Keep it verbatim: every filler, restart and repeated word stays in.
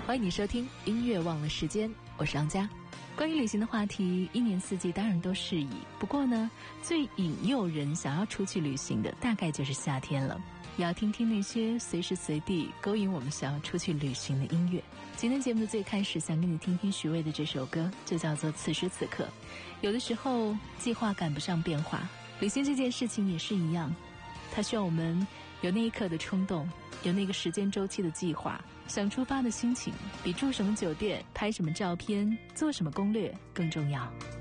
欢迎你收听音乐忘了时间，我是杨佳。关于旅行的话题，一年四季当然都适宜，不过呢，最引诱人想要出去旅行的大概就是夏天了。也要听听那些随时随地勾引我们想要出去旅行的音乐。今天节目的最开始想跟你听听许巍的这首歌，就叫做此时此刻。有的时候计划赶不上变化，旅行这件事情也是一样，它需要我们有那一刻的冲动，有那个时间周期的计划，想出发的心情比住什么酒店、拍什么照片、做什么攻略更重要。